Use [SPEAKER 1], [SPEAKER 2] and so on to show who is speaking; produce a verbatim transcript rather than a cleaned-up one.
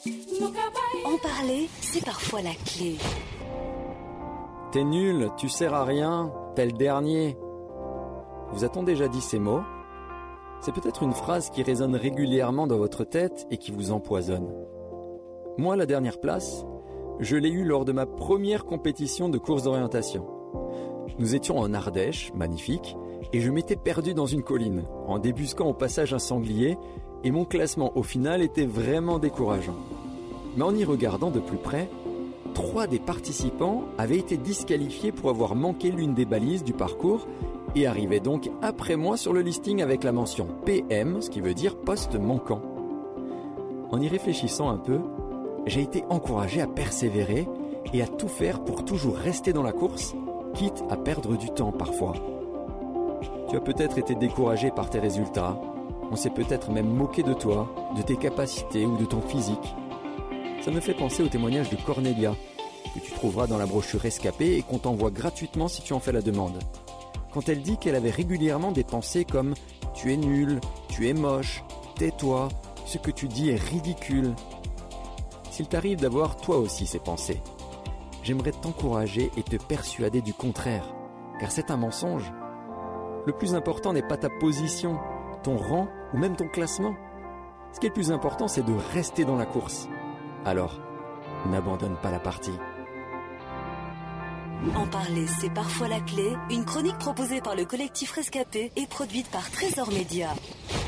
[SPEAKER 1] En parler, c'est parfois la clé.
[SPEAKER 2] T'es nul, tu sers à rien, t'es le dernier. Vous a-t-on déjà dit ces mots ? C'est peut-être une phrase qui résonne régulièrement dans votre tête et qui vous empoisonne. Moi, la dernière place, je l'ai eue lors de ma première compétition de course d'orientation. Nous étions en Ardèche, magnifique, et je m'étais perdu dans une colline, en débusquant au passage un sanglier, et mon classement au final était vraiment décourageant. Mais en y regardant de plus près, trois des participants avaient été disqualifiés pour avoir manqué l'une des balises du parcours et arrivaient donc après moi sur le listing avec la mention P M, ce qui veut dire poste manquant. En y réfléchissant un peu, j'ai été encouragé à persévérer et à tout faire pour toujours rester dans la course, quitte à perdre du temps parfois. Tu as peut-être été découragé par tes résultats, on s'est peut-être même moqué de toi, de tes capacités ou de ton physique. Ça me fait penser au témoignage de Cornelia, que tu trouveras dans la brochure Rescapé et qu'on t'envoie gratuitement si tu en fais la demande. Quand elle dit qu'elle avait régulièrement des pensées comme « tu es nul »,« tu es moche »,« tais-toi »,« ce que tu dis est ridicule ». S'il t'arrive d'avoir toi aussi ces pensées, j'aimerais t'encourager et te persuader du contraire, car c'est un mensonge. Le plus important n'est pas ta position, ton rang ou même ton classement. Ce qui est le plus important, c'est de rester dans la course. Alors, n'abandonne pas la partie.
[SPEAKER 1] En parler, c'est parfois la clé. Une chronique proposée par le collectif Rescapé et produite par Trésor Média.